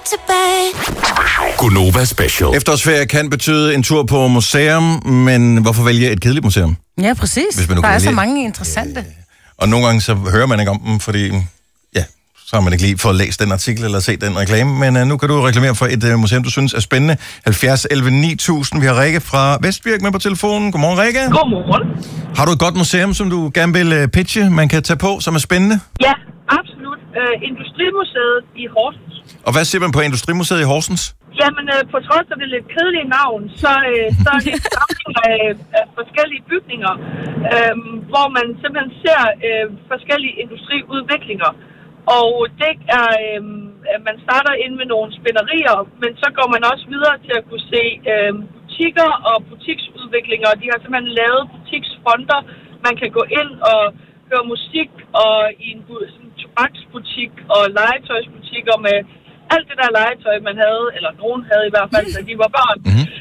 Gunova Special. Efterårsferie kan betyde en tur på museum, men hvorfor vælge et kedeligt museum? Ja, præcis. Hvis man nu der kan er så vælge- mange interessante. Og nogle gange så hører man ikke om dem, fordi så har man ikke lige fået læst den artikel eller set den reklame. Men nu kan du reklamere for et museum, du synes er spændende. 70 11 9000. Vi har Rikke fra Vestbirk med på telefonen. Godmorgen, Rikke. Godmorgen. Har du et godt museum, som du gerne vil pitche, man kan tage på, som er spændende? Ja, absolut. Industrimuseet i Horsens. Og hvad siger man på Industrimuseet i Horsens? Jamen, på trods af det lidt kedelige navn, så er det en samling af forskellige bygninger, hvor man simpelthen ser forskellige industriudviklinger. Og det er, man starter ind med nogle spænderier, men så går man også videre til at kunne se butikker og butiksudviklinger. De har simpelthen lavet butiksfronter. Man kan gå ind og høre musik og i en tobaksbutik og legetøjsbutikker med alt det der legetøj, man havde, eller nogen havde i hvert fald, da de var børn.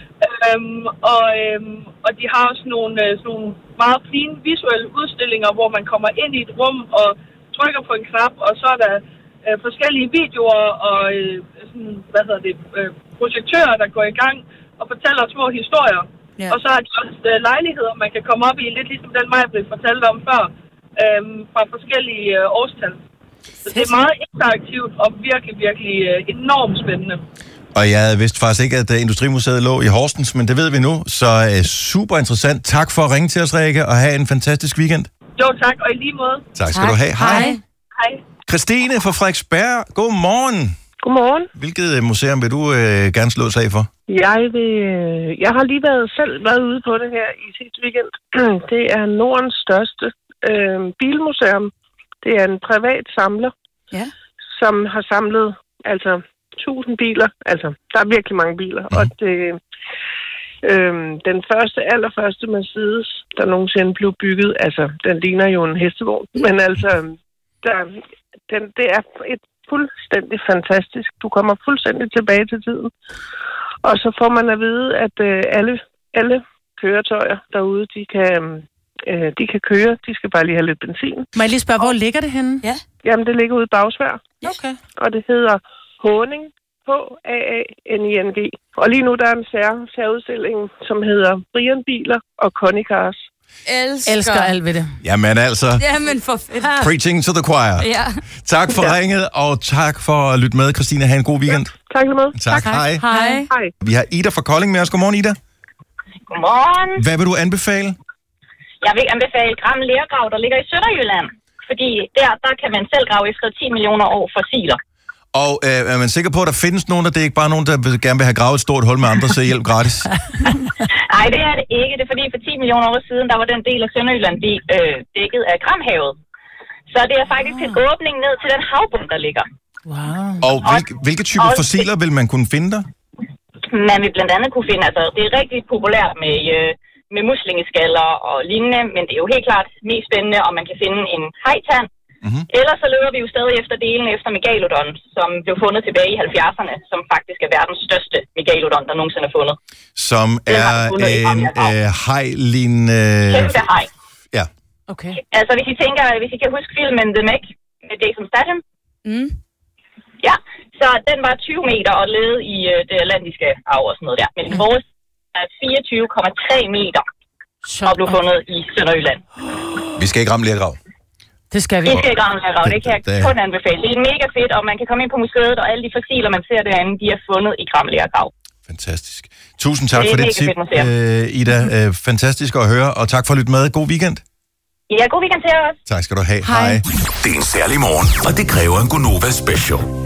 Og de har også nogle meget fine visuelle udstillinger, hvor man kommer ind i et rum og trykker på en knap, og så er der forskellige videoer og projektører, der går i gang og fortæller små historier. Yeah. Og så er der også lejligheder, man kan komme op i, lidt ligesom den mig blev fortalt om før, fra forskellige årstal. Så det er meget interaktivt og virkelig, virkelig enormt spændende. Og jeg vidste faktisk ikke, at Industrimuseet lå i Horsens, men det ved vi nu, så super interessant. Tak for at ringe til os, Rikke, og have en fantastisk weekend. Jo, tak, og i lige måde. Tak skal du have. Hej. Hej. Christine fra Frederiksberg, godmorgen. Godmorgen. Hvilket museum vil du gerne slå slag for? Jeg har lige selv været ude på det her i sidste weekend. Det er Nordens største bilmuseum. Det er en privat samler, som har samlet 1000 biler. Altså, der er virkelig mange biler. Og det, den allerførste Mercedes, der nogensinde blev bygget, den ligner jo en hestevogn. Men det er et fuldstændig fantastisk. Du kommer fuldstændig tilbage til tiden. Og så får man at vide, at alle køretøjer derude, de kan køre. De skal bare lige have lidt benzin. Må jeg lige spørge, hvor ligger det henne? Ja. Jamen, det ligger ude i Bagsvær. Okay. Og det hedder Håning, H-A-A-N-I-N-G. Og lige nu der er en særudstilling, som hedder Brian Biler og Connie Cars. Elsker alt ved det. Jamen altså, Jamen for fedt. preaching to the choir. Ja. Tak for ringet, og tak for at lytte med, Christine. Ha' en god weekend. Tak lige med. Tak. Hej. Hej. Vi har Ida fra Kolding med os. Godmorgen, Ida. Godmorgen. Hvad vil du anbefale? Jeg vil anbefale Gram Lergrav, der ligger i Sønderjylland. Fordi der kan man selv grave efter 10 millioner år fossiler. Og er man sikker på, at der findes nogen, og det er ikke bare nogen, der gerne vil have gravet et stort hul med andre, så hjælp gratis? Nej, det er det ikke. Det er fordi for 10 millioner år siden, der var den del af Sønderjylland dækket af Gramhavet. Så det er faktisk en åbning ned til den havbund, der ligger. Wow. Og hvilke typer fossiler vil man kunne finde der? Man vil blandt andet kunne finde, det er rigtig populært med muslingeskaller og lignende, men det er jo helt klart mest spændende, om man kan finde en hajtand. Ellers så løber vi jo stadig efter delen efter Megalodon, som blev fundet tilbage i 70'erne, som faktisk er verdens største Megalodon, der nogensinde er fundet. Som er en hajlignende... Kæmpe haj. Ja. Okay. Altså hvis I kan huske filmen The Meg med Jason Statham. Ja, så den var 20 meter og levede i det atlantiske hav og sådan noget der. Men vores er 24,3 meter og blev fundet i Sønderjylland. Vi skal ikke ramme Lergrav. Det skal vi. Det skal ikke ramme Lergrav, det kan jeg kun anbefale. Det er mega fedt, og man kan komme ind på museet, og alle de fossiler, man ser derinde, de er fundet i Gram Lergrav. Fantastisk. Tusind tak for det tip, Ida. Fantastisk at høre, og tak for at lytte med. God weekend. Ja, god weekend til jer også. Tak skal du have. Hej. Det er en særlig morgen, og det kræver en Gunova Special.